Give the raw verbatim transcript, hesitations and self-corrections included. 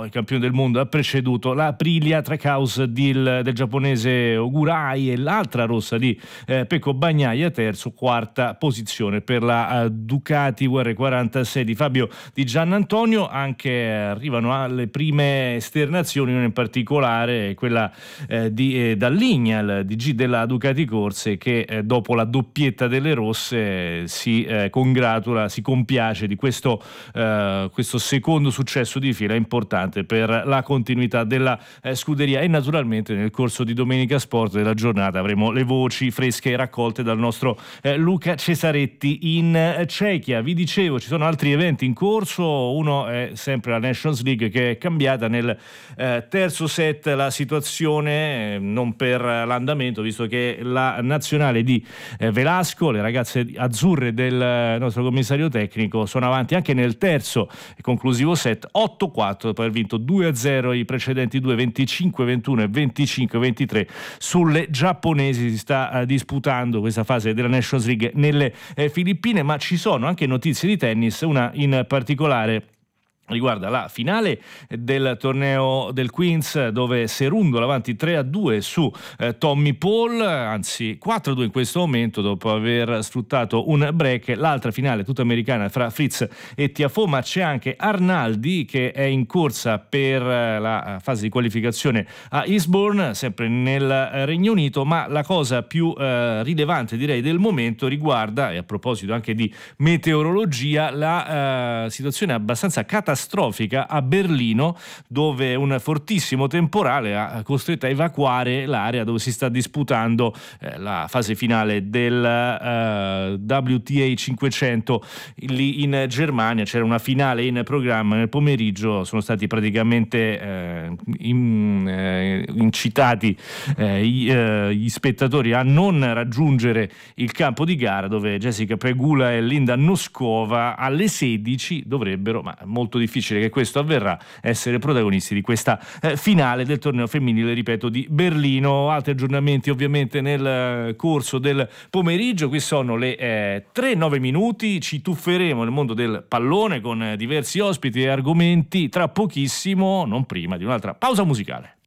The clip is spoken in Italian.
il campione del mondo, ha preceduto la Aprilia Trackhouse del, del giapponese Ogurai e l'altra rossa di eh, Pecco Bagnaia, terzo, quarta posizione per la uh, Ducati U R quarantasei di Fabio Di Giannantonio. Anche eh, arrivano alle prime esternazioni, una in particolare quella eh, di eh, Dalligna, il D G della Ducati Corse, che eh, dopo la doppietta delle rosse eh, si eh, congratula, si compiace di questo, eh, questo secondo successo di fila importante per la continuità della eh, scuderia. E naturalmente nel corso di Domenica Sport della giornata avremo le voci fresche raccolte dal nostro eh, Luca Cesaretti in eh, Cechia. Vi dicevo, ci sono altri eventi in corso, uno è sempre la Nations League, che è cambiata nel eh, terzo set la situazione, eh, non per l'andamento, visto che la nazionale di eh, Velasco, le ragazze azzurre del nostro commissario tecnico, sono avanti anche nel terzo e conclusivo set otto quattro, dopo aver vinto due a zero i precedenti due, venticinque ventuno e venticinque ventitré sulle giapponesi. Si sta eh, disputando questa fase della Nations League nelle eh, Filippine, ma ci sono anche notizie di tennis, una in particolare riguarda la finale del torneo del Queens, dove Serundolo avanti tre a due su eh, Tommy Paul, anzi quattro a due in questo momento dopo aver sfruttato un break. L'altra finale tutta americana fra Fritz e Tiafoe, ma c'è anche Arnaldi che è in corsa per eh, la fase di qualificazione a Eastbourne, sempre nel Regno Unito. Ma la cosa più eh, rilevante, direi, del momento riguarda, e a proposito anche di meteorologia, la eh, situazione abbastanza catastrofica catastrofica a Berlino, dove un fortissimo temporale ha costretto a evacuare l'area dove si sta disputando eh, la fase finale del eh, W T A cinquecento lì in Germania. C'era una finale in programma nel pomeriggio, sono stati praticamente eh, in, eh, incitati eh, gli, eh, gli spettatori a non raggiungere il campo di gara, dove Jessica Pegula e Linda Noskova alle sedici dovrebbero, ma molto difficile che questo avverrà, essere protagonisti di questa eh, finale del torneo femminile, ripeto, di Berlino. Altri aggiornamenti ovviamente nel eh, corso del pomeriggio. Qui sono le eh, tre nove minuti, ci tufferemo nel mondo del pallone con eh, diversi ospiti e argomenti tra pochissimo, non prima di un'altra pausa musicale.